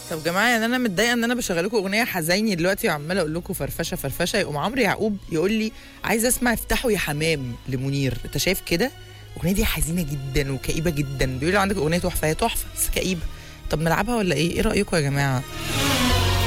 طب جماعه يعني انا متضايقه ان انا بشغل لكم اغنيه حزيني دلوقتي وعماله اقول لكم فرفشه فرفشه، يقوم عمرو يعقوب يقول لي عايزه اسمع افتحوا يا حمام لمنير. انت شايف كده؟ الاغنيه دي حزينه جدا وكئيبه جدا، بيقول لي عندك اغنيه تحفه، هي تحفه بس كئيبه. طب نلعبها ولا ايه؟ ايه رايكم يا جماعه؟